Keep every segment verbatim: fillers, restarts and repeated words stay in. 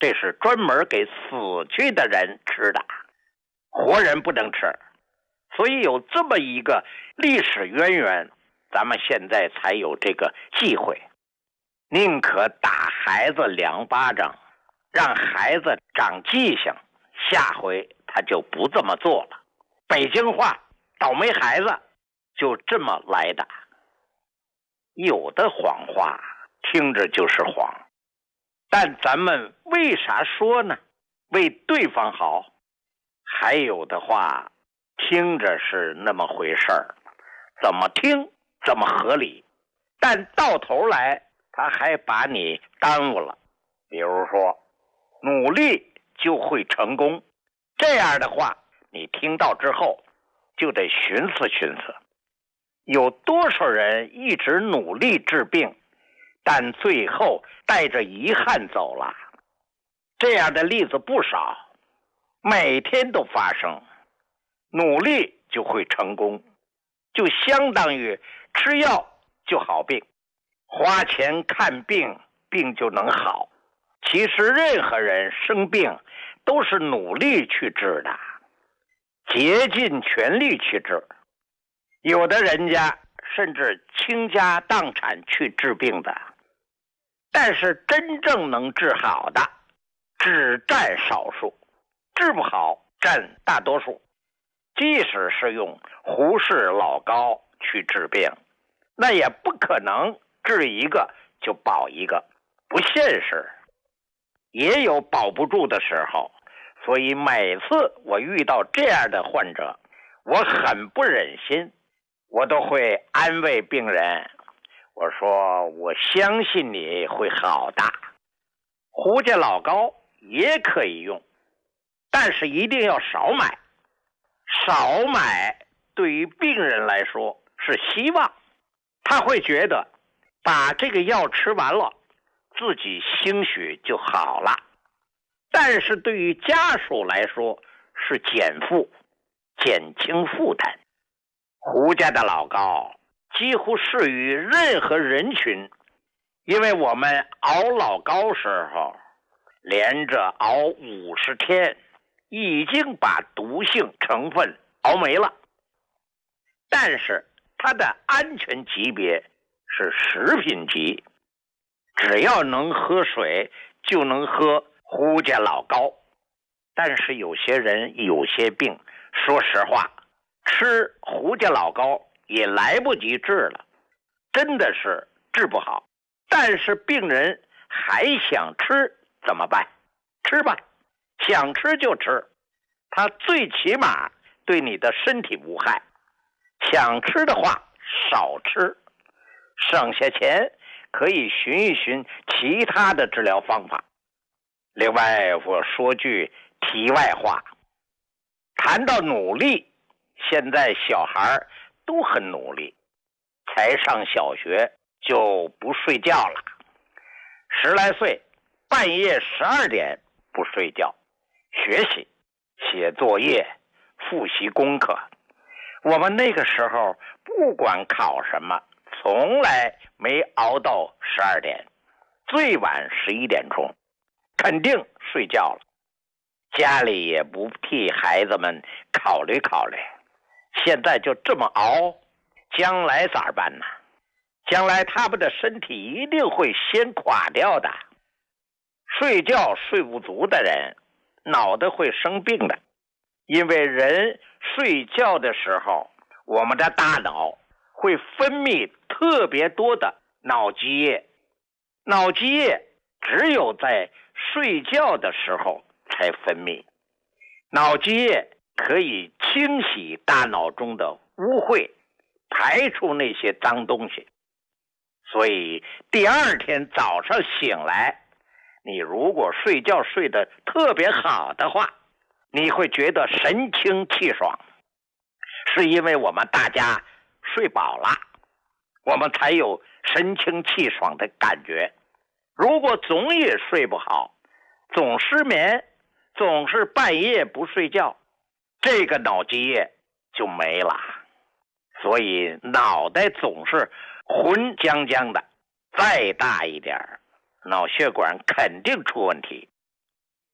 这是专门给死去的人吃的，活人不能吃。所以有这么一个历史渊源，咱们现在才有这个忌讳。宁可打孩子两巴掌，让孩子长记性，下回他就不这么做了。北京话倒霉孩子就这么来的。有的谎话听着就是谎，但咱们为啥说呢？为对方好。还有的话听着是那么回事儿，怎么听怎么合理，但到头来他还把你耽误了。比如说努力就会成功，这样的话你听到之后就得寻思寻思。有多少人一直努力治病，但最后带着遗憾走了？这样的例子不少，每天都发生。努力就会成功，就相当于吃药就好病，花钱看病，病就能好。其实任何人生病都是努力去治的，竭尽全力去治。有的人家甚至倾家荡产去治病的，但是真正能治好的只占少数，治不好占大多数。即使是用胡适老高去治病，那也不可能治一个就保一个，不现实。也有保不住的时候，所以每次我遇到这样的患者，我很不忍心，我都会安慰病人，我说我相信你会好的。胡家老高也可以用，但是一定要少买。少买对于病人来说是希望，他会觉得把这个药吃完了，自己兴许就好了。但是对于家属来说是减负，减轻负担。胡家的老高几乎适于任何人群，因为我们熬老高时候连着熬五十天，已经把毒性成分熬没了，但是它的安全级别是食品级，只要能喝水就能喝胡家老高。但是有些人有些病，说实话吃胡家老高也来不及治了，真的是治不好。但是病人还想吃怎么办？吃吧，想吃就吃，它最起码对你的身体无害。想吃的话少吃，省下钱可以寻一寻其他的治疗方法。另外我说句题外话，谈到努力，现在小孩都很努力，才上小学就不睡觉了，十来岁半夜十二点不睡觉，学习写作业复习功课。我们那个时候不管考什么，从来没熬到十二点，最晚十一点钟肯定睡觉了。家里也不替孩子们考虑考虑，现在就这么熬，将来咋办呢？将来他们的身体一定会先垮掉的。睡觉睡不足的人脑袋会生病的，因为人睡觉的时候，我们的大脑会分泌特别多的脑积液，脑积液只有在睡觉的时候才分泌。脑积液可以清洗大脑中的污秽，排出那些脏东西。所以第二天早上醒来，你如果睡觉睡得特别好的话，你会觉得神清气爽，是因为我们大家睡饱了，我们才有神清气爽的感觉。如果总也睡不好，总失眠，总是半夜不睡觉，这个脑积液就没了。所以脑袋总是浑浆浆的，再大一点脑血管肯定出问题。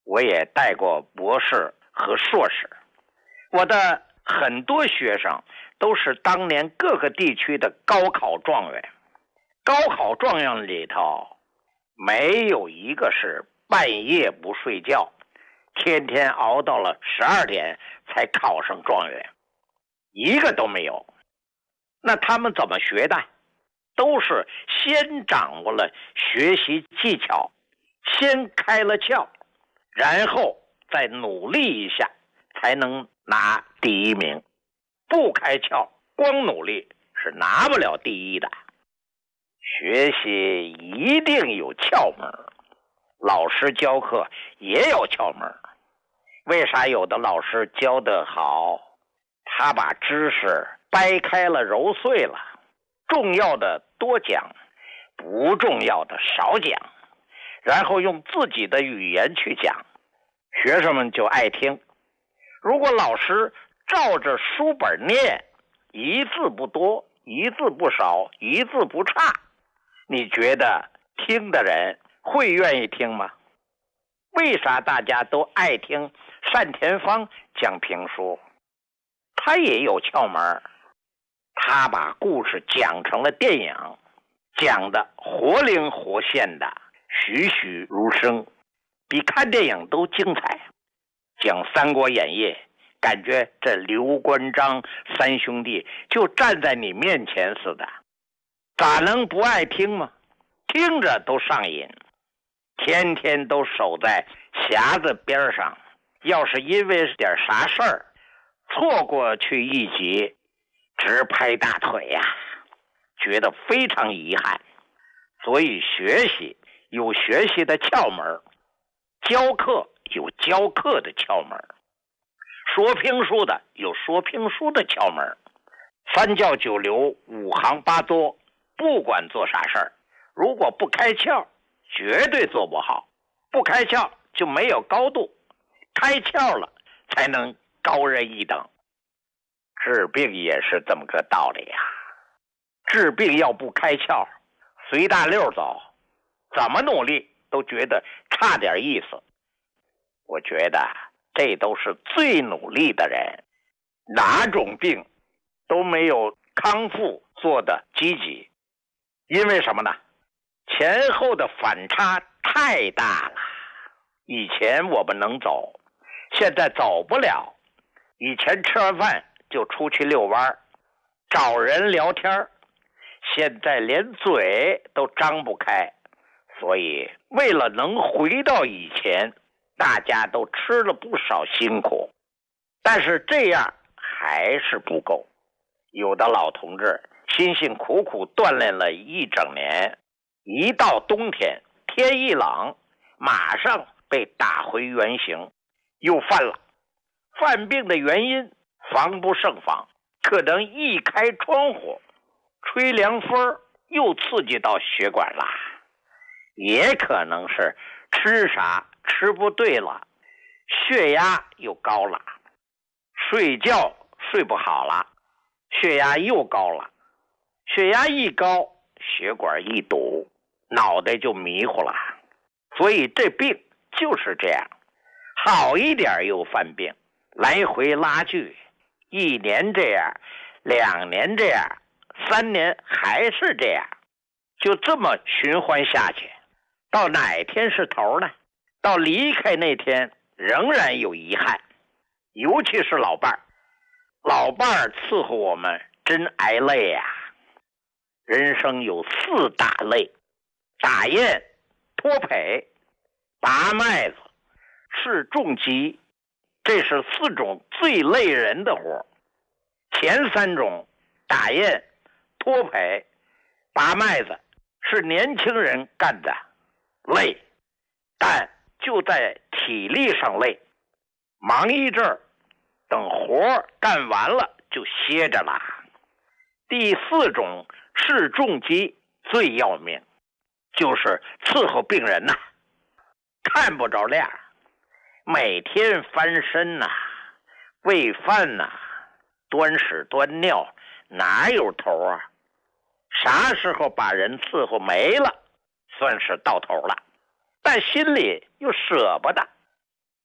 我也带过博士和硕士，我的很多学生都是当年各个地区的高考状元。高考状元里头没有一个是半夜不睡觉，天天熬到了十二点才考上状元，一个都没有。那他们怎么学的？都是先掌握了学习技巧，先开了窍，然后再努力一下才能拿第一名。不开窍，光努力是拿不了第一的。学习一定有窍门，老师教课也有窍门。为啥有的老师教得好？他把知识掰开了揉碎了，重要的多讲，不重要的少讲，然后用自己的语言去讲，学生们就爱听。如果老师照着书本念，一字不多，一字不少，一字不差，你觉得听的人会愿意听吗？为啥大家都爱听单田芳讲评书？他也有窍门，他把故事讲成了电影，讲的活灵活现的，栩栩如生，比看电影都精彩。讲《三国演义》，感觉这刘关张三兄弟就站在你面前似的，咋能不爱听吗？听着都上瘾，天天都守在匣子边上，要是因为点啥事儿错过去一集，直拍大腿呀、啊，觉得非常遗憾。所以学习有学习的窍门，教课有教课的窍门，说评书的有说评书的窍门。三教九流五行八作，不管做啥事儿，如果不开窍，绝对做不好。不开窍就没有高度，开窍了才能高人一等。治病也是这么个道理呀、啊。治病要不开窍，随大溜走，怎么努力都觉得差点意思。我觉得这都是最努力的人，哪种病都没有康复做的积极。因为什么呢？前后的反差太大了。以前我们能走，现在走不了。以前吃完饭就出去遛弯，找人聊天，现在连嘴都张不开。所以为了能回到以前，大家都吃了不少辛苦，但是这样还是不够。有的老同志辛辛苦苦锻炼了一整年，一到冬天天一冷，马上被打回原形，又犯了。犯病的原因防不胜防，可能一开窗户吹凉风又刺激到血管了，也可能是吃啥吃不对了，血压又高了，睡觉睡不好了，血压又高了，血压一高，血管一堵，脑袋就迷糊了。所以这病就是这样，好一点又犯病，来回拉锯，一年这样，两年这样，三年还是这样，就这么循环下去，到哪天是头呢？到离开那天仍然有遗憾。尤其是老伴儿，老伴儿伺候我们真挨累呀、啊。人生有四大累：打雁、脱圯、拔麦子、试重机，这是四种最累人的活。前三种打雁、脱圯、拔麦子是年轻人干的，累，但就在体力上累，忙一阵儿，等活干完了就歇着了。第四种是重机最要命，就是伺候病人呐、啊，看不着亮，每天翻身呐、啊，喂饭呐、啊，端屎端尿，哪有头啊？啥时候把人伺候没了，算是到头了，但心里又舍不得，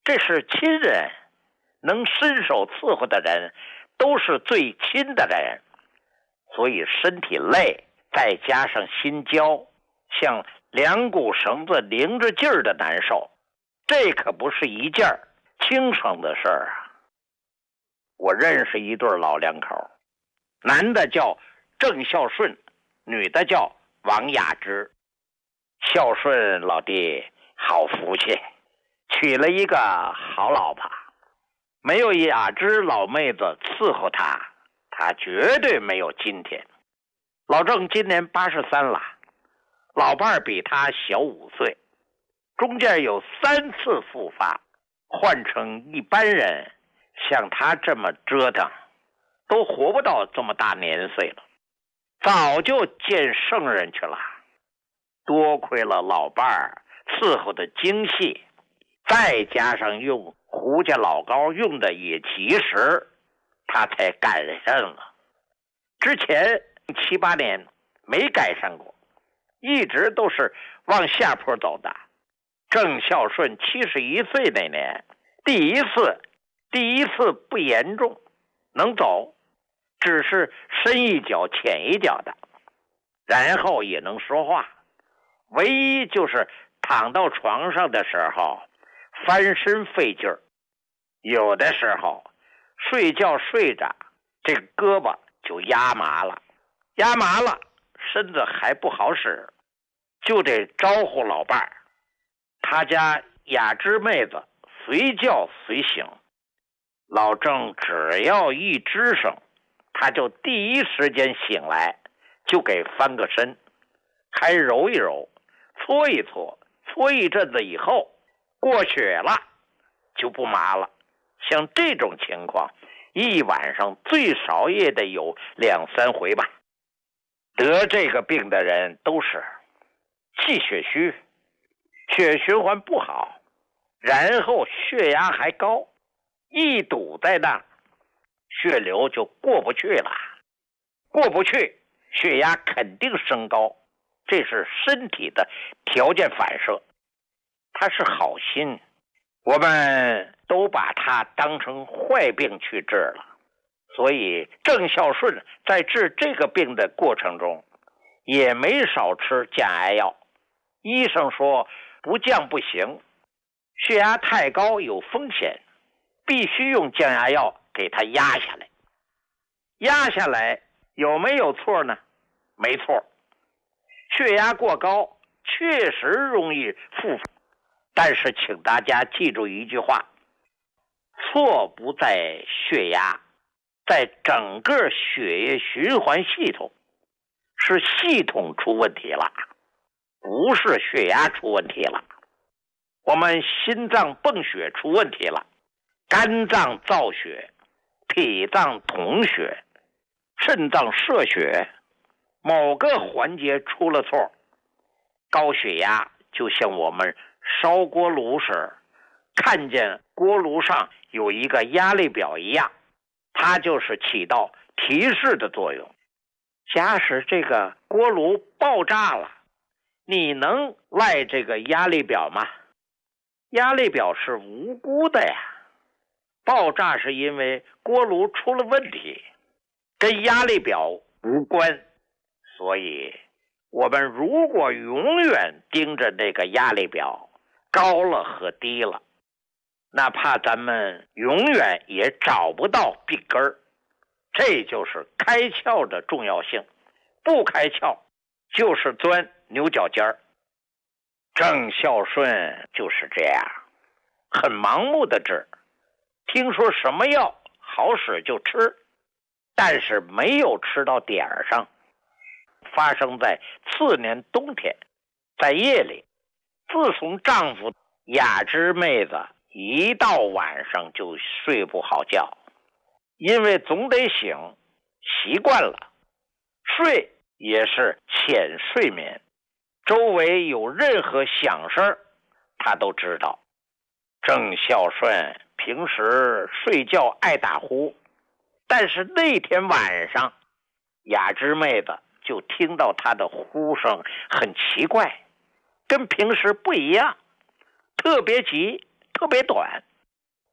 这是亲人，能伸手伺候的人都是最亲的人，所以身体累，再加上心焦，像两股绳子拧着劲儿的难受，这可不是一件轻省的事儿啊。我认识一对老两口，男的叫郑孝顺，女的叫王雅芝。孝顺老弟好福气，娶了一个好老婆，没有雅芝老妹子伺候他，他绝对没有今天。老郑今年八十三了，老伴儿比他小五岁，中间有三次复发，换成一般人像他这么折腾，都活不到这么大年岁了，早就见圣人去了。多亏了老伴儿伺候的精细，再加上用胡家老高用的也及时，他才改善了。之前七八年没改善过，一直都是往下坡走的。郑孝顺七十一岁那年，第一次第一次不严重，能走，只是深一脚浅一脚的，然后也能说话，唯一就是躺到床上的时候翻身费劲儿，有的时候睡觉睡着这个胳膊就压麻了，压麻了身子还不好使，就得招呼老伴儿。他家雅芝妹子随叫随醒，老郑只要一吱声，他就第一时间醒来，就给翻个身，还揉一揉，搓一搓，搓一阵子以后过去了就不麻了。像这种情况一晚上最少也得有两三回吧。得这个病的人都是气血虚，血循环不好，然后血压还高，一堵在那，血流就过不去了，过不去血压肯定升高，这是身体的条件反射。他是好心，我们都把他当成坏病去治了。所以郑孝顺在治这个病的过程中也没少吃降压药，医生说不降不行，血压太高有风险，必须用降压药给他压下来。压下来有没有错呢？没错，血压过高确实容易复发，但是请大家记住一句话，错不在血压，在整个血液循环系统，是系统出问题了，不是血压出问题了。我们心脏泵血出问题了，肝脏造血，脾脏统血，肾脏摄血，某个环节出了错，高血压就像我们烧锅炉时看见锅炉上有一个压力表一样，它就是起到提示的作用。假使这个锅炉爆炸了，你能赖这个压力表吗？压力表是无辜的呀，爆炸是因为锅炉出了问题，跟压力表无关。所以我们如果永远盯着这个压力表高了和低了，哪怕咱们永远也找不到病根儿。这就是开窍的重要性，不开窍就是钻牛角尖儿。郑孝顺就是这样，很盲目的治，听说什么药好使就吃，但是没有吃到点儿上。发生在次年冬天，在夜里，自从丈夫雅芝妹子一到晚上就睡不好觉，因为总得醒，习惯了，睡也是浅睡眠，周围有任何响声他都知道。郑孝顺平时睡觉爱打呼，但是那天晚上雅芝妹子就听到他的呼声很奇怪，跟平时不一样，特别急特别短，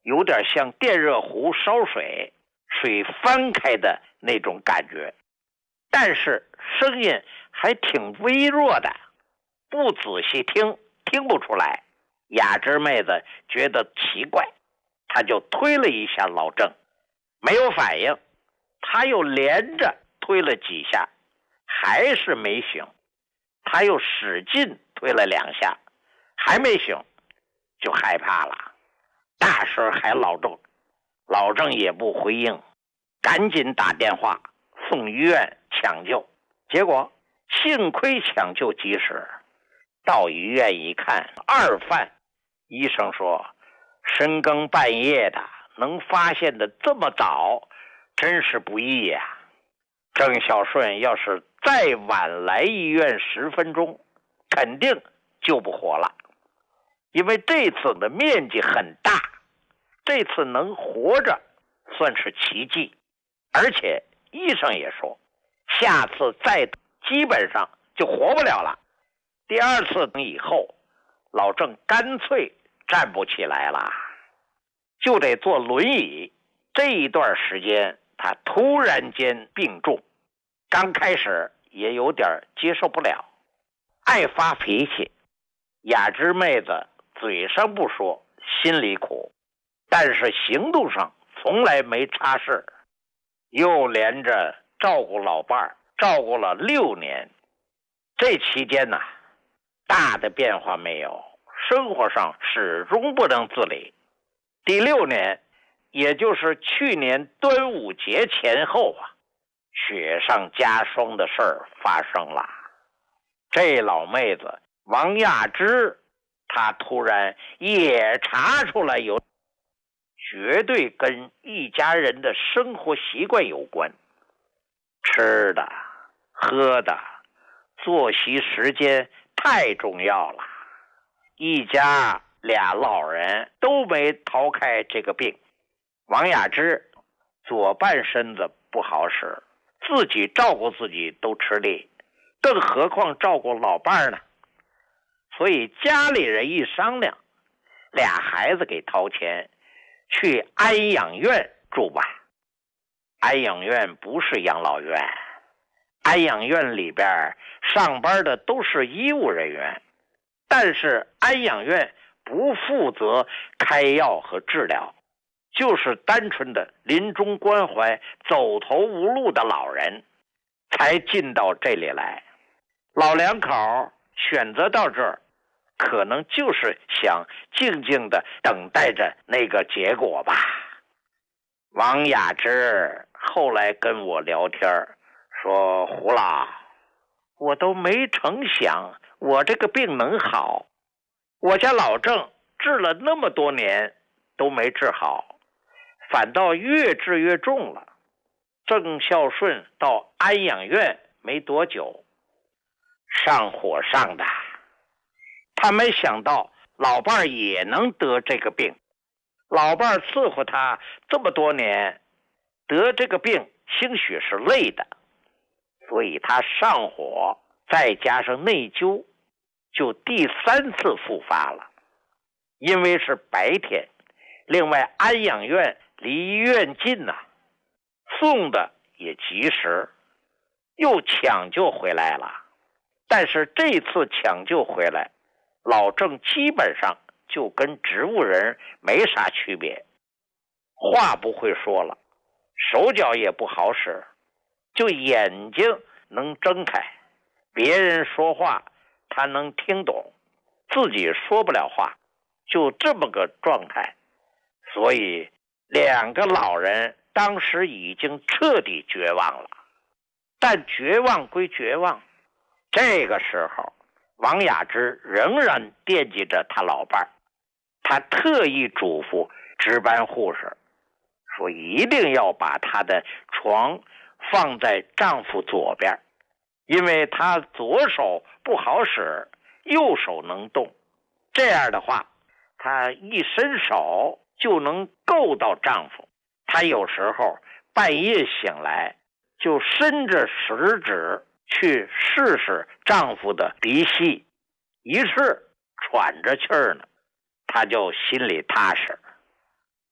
有点像电热壶烧水，水翻开的那种感觉，但是声音还挺微弱的，不仔细听听不出来。雅芝妹子觉得奇怪，她就推了一下老郑，没有反应，她又连着推了几下，还是没醒，她又使劲推了两下，还没醒，就害怕了，大声喊老郑，老郑也不回应，赶紧打电话送医院抢救，结果幸亏抢救及时，到医院一看二犯，医生说深更半夜的能发现的这么早，真是不易呀、啊。郑孝顺要是再晚来医院十分钟，肯定救不活了，因为这次的面积很大，这次能活着算是奇迹，而且医生也说下次再基本上就活不了了。第二次以后，老郑干脆站不起来了，就得坐轮椅。这一段时间他突然间病重，刚开始也有点接受不了，爱发脾气。雅芝妹子嘴上不说，心里苦，但是行动上从来没差事，又连着照顾老伴儿，照顾了六年。这期间呢、啊，大的变化没有，生活上始终不能自理。第六年，也就是去年端午节前后啊，雪上加霜的事儿发生了。这老妹子王亚芝，她突然也查出来有，绝对跟一家人的生活习惯有关，吃的、喝的、作息时间太重要了。一家俩老人都没逃开这个病。王亚芝左半身子不好使，自己照顾自己都吃力，更何况照顾老伴呢？所以家里人一商量，俩孩子给掏钱去安养院住吧。安养院不是养老院，安养院里边上班的都是医务人员，但是安养院不负责开药和治疗，就是单纯的临终关怀走投无路的老人才进到这里来。老两口选择到这儿，可能就是想静静的等待着那个结果吧。王雅芝后来跟我聊天说，胡老，我都没成想我这个病能好，我家老郑治了那么多年都没治好，反倒越治越重了。郑孝顺到安养院没多久，上火上的，他没想到老伴儿也能得这个病。老伴儿伺候他这么多年，得这个病兴许是累的，所以他上火再加上内疚，就第三次复发了。因为是白天，另外安养院离医院近呐、啊，送的也及时，又抢救回来了。但是这次抢救回来，老郑基本上就跟植物人没啥区别，话不会说了，手脚也不好使，就眼睛能睁开，别人说话他能听懂，自己说不了话，就这么个状态。所以两个老人当时已经彻底绝望了。但绝望归绝望，这个时候王雅芝仍然惦记着他老伴儿，他特意嘱咐值班护士说，一定要把他的床放在丈夫左边，因为他左手不好使，右手能动，这样的话他一伸手就能够到丈夫。他有时候半夜醒来就伸着食指去试试丈夫的鼻息，一试喘着气儿呢，他就心里踏实。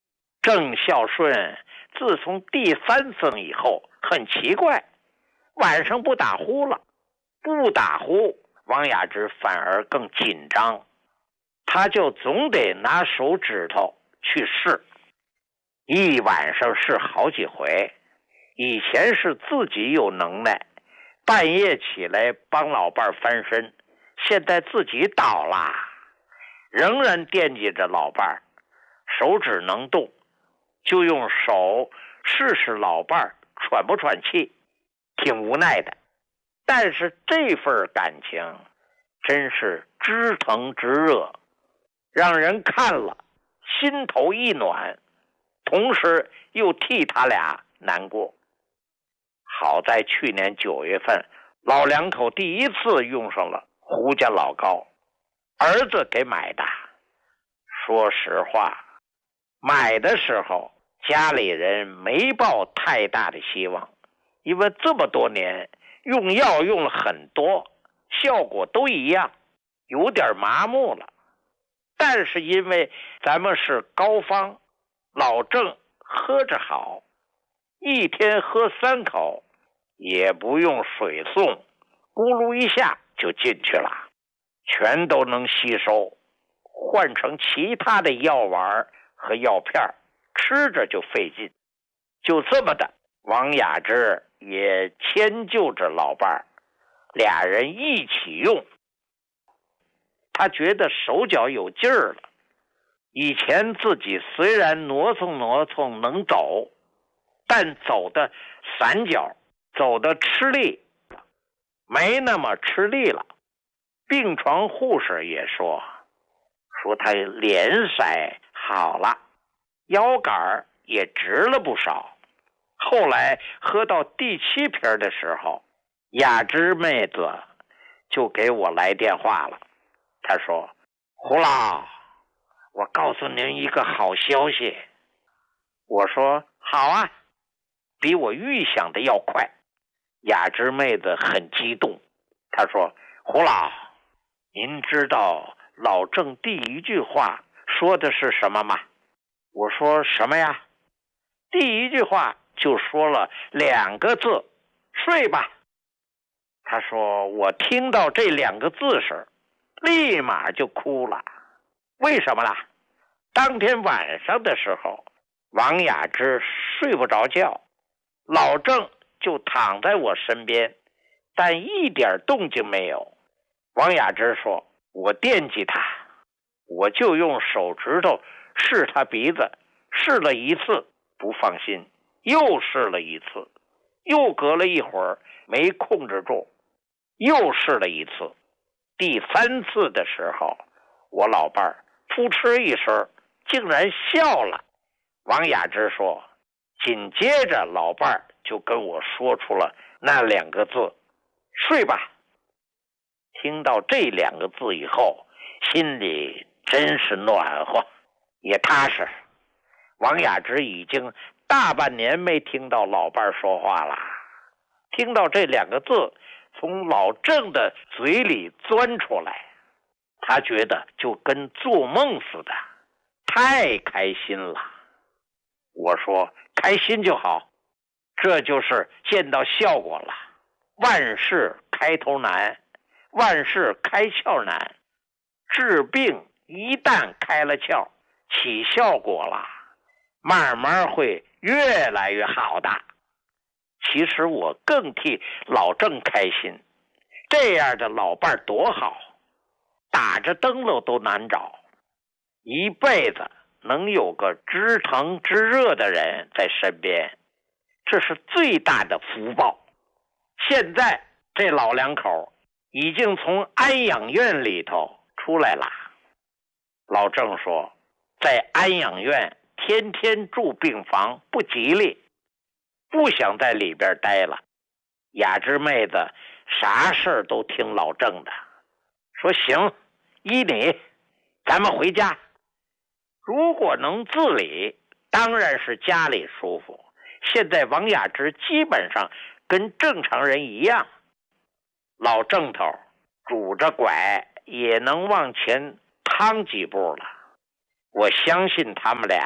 郑孝顺自从第三僧以后，很奇怪，晚上不打呼了，不打呼，王雅之反而更紧张，他就总得拿手指头去试，一晚上试好几回。以前是自己有能耐，半夜起来帮老伴翻身，现在自己倒了，仍然惦记着老伴，手指能动，就用手试试老伴喘不喘气，挺无奈的。但是这份感情真是知疼知热，让人看了心头一暖，同时又替他俩难过。好在去年九月份，老两口第一次用上了胡家老膏，儿子给买的。说实话，买的时候家里人没抱太大的希望，因为这么多年用药用了很多，效果都一样，有点麻木了。但是因为咱们是膏方，老郑喝着好，一天喝三口，也不用水送，咕噜一下就进去了，全都能吸收，换成其他的药丸和药片，吃着就费劲。就这么的，王雅之也迁就着老伴儿，俩人一起用。他觉得手脚有劲儿了，以前自己虽然挪蹭挪蹭能走，但走的散脚，走的吃力，没那么吃力了。病床护士也说说他脸色好了，腰杆也直了不少。后来喝到第七瓶的时候，雅芝妹子就给我来电话了。她说：“胡老，我告诉您一个好消息。”我说：“好啊，比我预想的要快。”雅芝妹子很激动，她说：“胡老，您知道老郑第一句话说的是什么吗？”我说：“什么呀？”第一句话就说了两个字：“睡吧。”他说：“我听到这两个字时，立马就哭了。为什么啦？当天晚上的时候，王雅之睡不着觉，老郑就躺在我身边，但一点动静没有。王雅之说：“我惦记他，我就用手指头试他鼻子，试了一次不放心，又试了一次，又隔了一会儿没控制住，又试了一次。第三次的时候，我老伴儿扑哧一声竟然笑了。”王雅之说，紧接着老伴儿就跟我说出了那两个字：“睡吧。”听到这两个字以后，心里真是暖和，也踏实。王雅之已经大半年没听到老伴儿说话了，听到这两个字从老郑的嘴里钻出来，他觉得就跟做梦似的，太开心了。我说：“开心就好，这就是见到效果了。万事开头难，万事开窍难，治病一旦开了窍，起效果了，慢慢会越来越好的。”其实我更替老郑开心，这样的老伴多好，打着灯笼都难找，一辈子能有个知疼知热的人在身边，这是最大的福报。现在这老两口已经从安养院里头出来了。老郑说，在安养院天天住病房不吉利，不想在里边待了。雅芝妹子啥事都听老郑的，说行，依你，咱们回家。如果能自理，当然是家里舒服。现在王雅芝基本上跟正常人一样，老郑头拄着拐也能往前趟几步了。我相信他们俩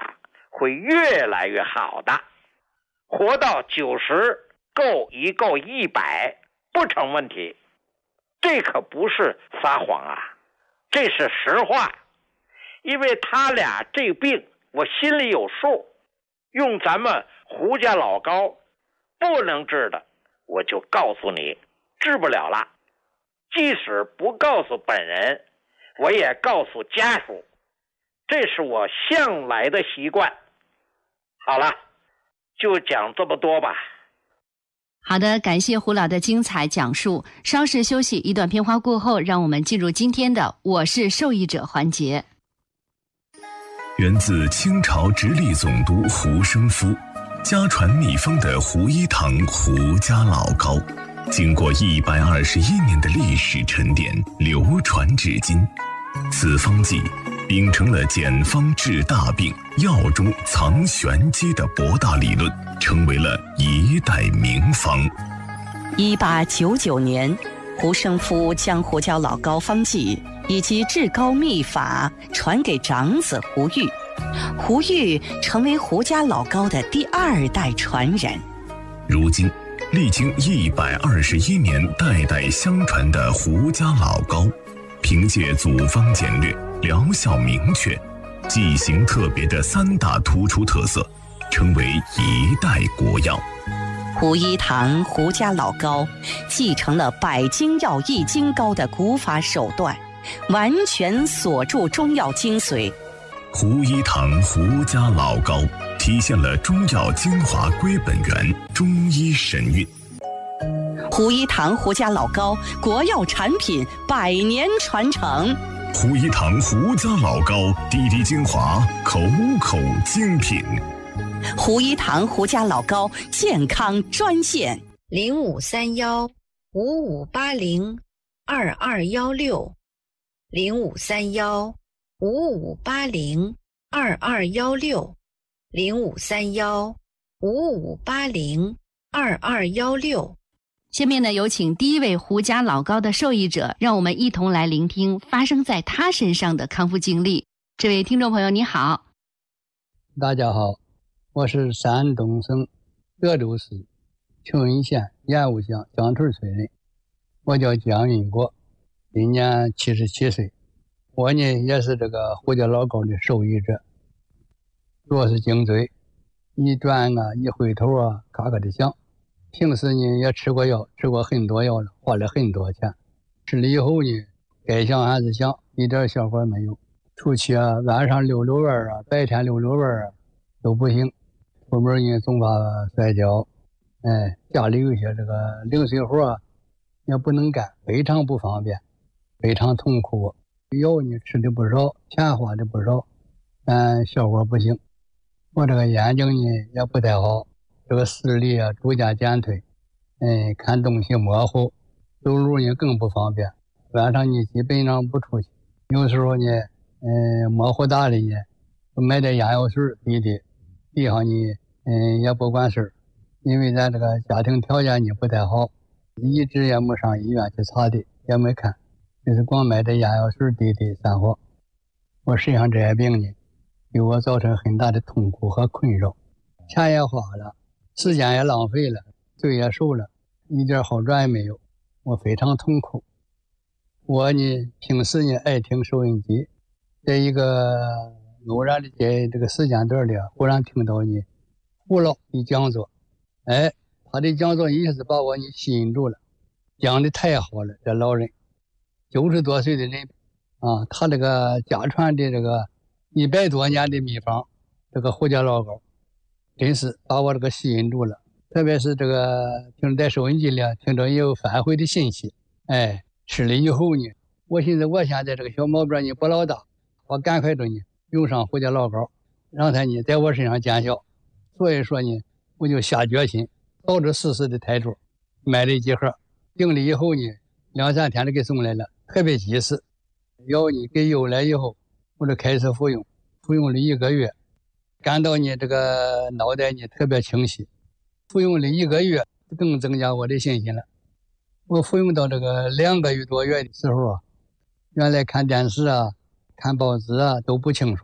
会越来越好的，活到九十够一够一百不成问题。这可不是撒谎啊，这是实话。因为他俩这病我心里有数，用咱们胡家老高不能治的，我就告诉你治不了了。即使不告诉本人，我也告诉家属，这是我向来的习惯。好了，就讲这么多吧。 好的，感谢胡老的精彩讲述。稍事休息，一段片花过后，让我们进入今天的我是受益者环节。 源自清朝直隶总督胡生夫，家传秘方的胡一堂胡家老膏，经过一百二十一年的历史沉淀，流传至今。此方剂秉承了简方治大病、药中藏玄机的博大理论，成为了一代名方。 一八九九年，胡生夫将胡椒老膏方剂以及治膏秘法传给长子胡玉，胡玉成为胡家老膏的第二代传人。 如今历经一百二十一年代代相传的胡家老膏，凭借组方简略、疗效明确、剂型特别的三大突出特色，成为一代国药。 胡一堂胡家老膏继承了百精药易筋膏的古法手段，完全锁住中药精髓。 胡一堂胡家老膏体现了中药精华归本源，中医神韵。 胡一堂胡家老膏国药产品百年传承。 胡一堂胡家老膏滴滴精华，口口精品。 胡一堂胡家老膏健康专线零五三幺五五八零二二幺六零五三幺五五八零二二幺六零五三幺五五八零二二幺六。 下面呢，有请第一位胡家老膏的受益者，让我们一同来聆听发生在他身上的康复经历。这位听众朋友你好。 大家好，我是山东省德州市庆云县盐务乡江屯村人，我叫江云国，今年七十七岁。我呢也是这个胡家老膏的受益者。主要是颈椎一转啊一回头啊咔咔的响，平时呢也吃过药，吃过很多药了，花了很多钱，吃了以后呢该响还是响，一点效果没有。出去啊晚上溜溜弯啊，白天溜溜弯啊都不行，出门呢总怕摔跤，哎，家里有些这个零碎活啊也不能干，非常不方便，非常痛苦。药呢吃的不少，钱花的不少，但效果不行。我这个眼睛呢也不太好，这个视力啊逐渐减退，哎，看东西模糊，走路呢更不方便，晚上呢基本上不出去，有时候呢嗯模糊大了呢买点眼药水滴滴，地上呢嗯也不管事儿，因为咱这个家庭条件呢不太好，一直也没上医院去查的，也没看，就是光买点眼药水滴滴散伙。我身上这些病呢给我造成很大的痛苦和困扰，钱也花了，时间也浪费了，罪也受了，一点好转也没有，我非常痛苦。我呢平时呢爱听收音机，在一个偶然的在这个时间段里忽然听到呢胡老的讲座，哎，他的讲座一下子把我呢吸引住了，讲的太好了。这老人九十多岁的人啊，他这个家传的这个一百多年的秘方，这个胡家老膏真是把我这个吸引住了。特别是这个听在收音机里听着也有反馈的信息，哎，吃了以后呢，我寻思我现在这个小毛病呢不老大，我赶快着呢用上胡家老膏，让它呢在我身上见效。所以说呢，我就下决心抱着试试的态度，买了几盒，订了以后呢，两三天就给送来了，特别及时。药呢给邮来以后，我就开始服用，服用了一个月，感到呢这个脑袋呢特别清晰。服用了一个月，更增加我的信心了。我服用到这个两个月多月的时候啊，原来看电视啊、看报纸啊都不清楚，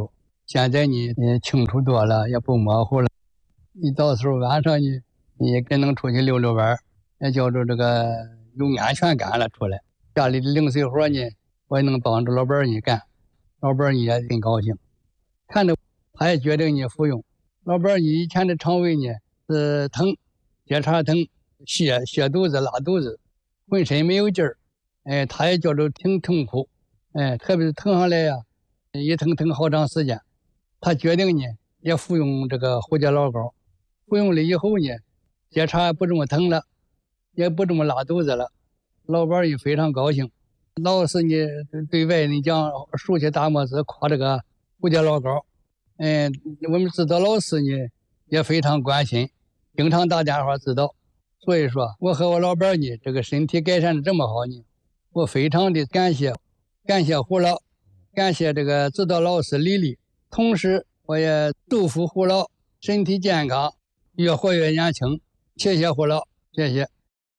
现在呢也清楚多了，也不模糊了。你到时候晚上呢，你也更能出去溜溜弯，也叫做这个有安全感了出来。家里的零碎活呢，我也能帮着老伴呢干，老伴呢也很高兴，看着他也觉得呢服用。老伴你以前的肠胃呢是疼，结肠疼，泻泻肚子拉肚子，浑身没有劲儿，哎，他也觉着挺痛苦，哎，特别是疼上来呀、啊，一疼疼好长时间。他决定呢也服用这个胡椒老膏，服用了以后呢，结肠不这么疼了，也不这么拉肚子了，老伴也非常高兴。老是呢对外人讲竖起大拇指夸这个胡椒老膏。嗯，我们指导老师呢也非常关心，经常大家伙知道，所以说我和我老伴呢这个身体改善的这么好呢，我非常的感谢，感谢胡老，感谢这个指导老师李丽，同时我也祝福胡老身体健康，越活越年轻。谢谢胡老，谢谢。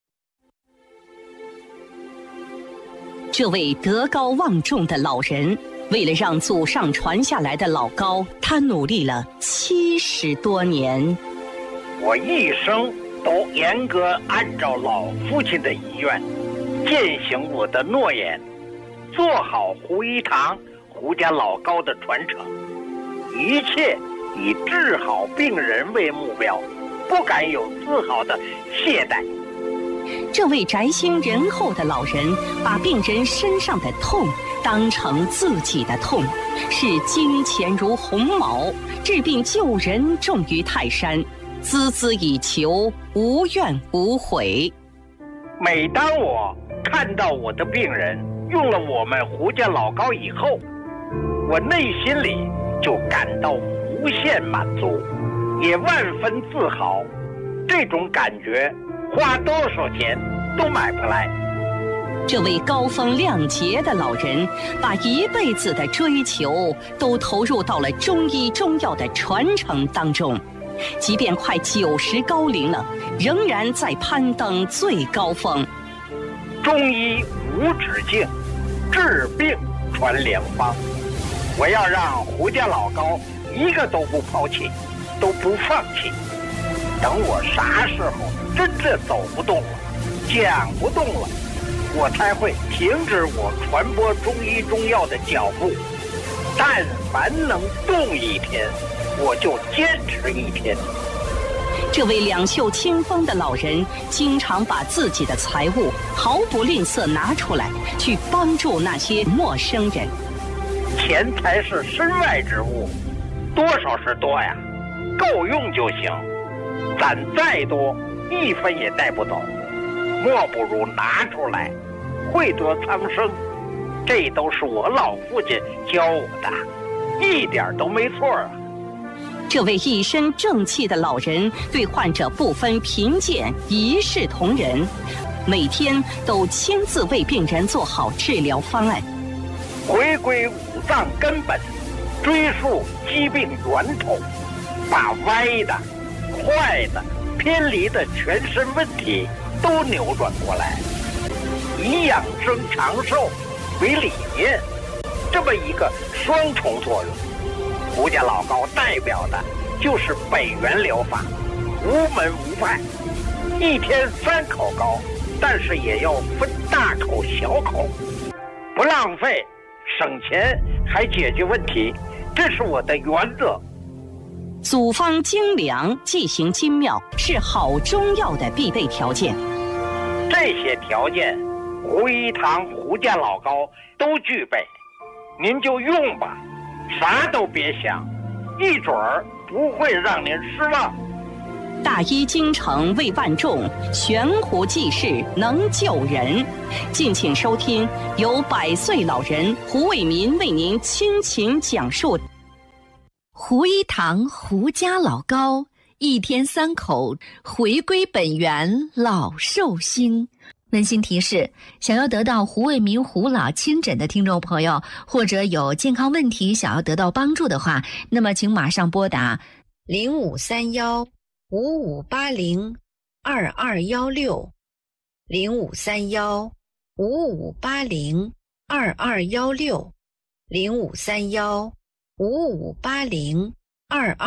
这位德高望重的老人，为了让祖上传下来的老高，他努力了七十多年。 我一生都严格按照老父亲的遗愿，践行我的诺言，做好胡一堂胡家老高的传承，一切以治好病人为目标，不敢有丝毫的懈怠。 这位宅心仁厚的老人，把病人身上的痛当成自己的痛，视金钱如鸿毛，治病救人重于泰山，孜孜以求，无怨无悔。 每当我看到我的病人用了我们胡家老高以后，我内心里就感到无限满足，也万分自豪。这种感觉花多少钱都买不来。 这位高风亮节的老人，把一辈子的追求都投入到了中医中药的传承当中，即便快九十高龄了，仍然在攀登最高峰。 中医无止境，治病传良方。我要让胡家老高一个都不抛弃，都不放弃。等我啥时候真正走不动了，讲不动了，我才会停止我传播中医中药的脚步。但凡能动一天，我就坚持一天。 这位两袖清风的老人，经常把自己的财物毫不吝啬拿出来，去帮助那些陌生人。 钱财是身外之物，多少是多呀，够用就行。攒再多，一分也带不走，莫不如拿出来，惠得苍生。这都是我老父亲教我的，一点都没错啊。 这位一身正气的老人，对患者不分贫贱，一视同仁，每天都亲自为病人做好治疗方案， 回归五脏根本，追溯疾病源头，把歪的、坏的、偏离的全身问题都扭转过来，以养生长寿为理念，这么一个双重作用。胡家老高代表的就是北元疗法，无门无派，一天三口膏，但是也要分大口小口，不浪费，省钱还解决问题，这是我的原则。 组方精良，剂行精妙，是好中药的必备条件。 这些条件，胡一堂胡家老高都具备，您就用吧，啥都别想，一准儿不会让您失望。 大医精诚为万众，悬壶济世能救人。敬请收听由百岁老人胡卫民为您倾情讲述胡一堂胡家老高，一天三口，回归本源，老寿星。温馨提示：想要得到胡卫民胡老亲诊的听众朋友，或者有健康问题想要得到帮助的话，那么请马上拨打零五三幺五五八零二二幺六，零五三幺五五八零二二幺六，零五三幺五五八零二二。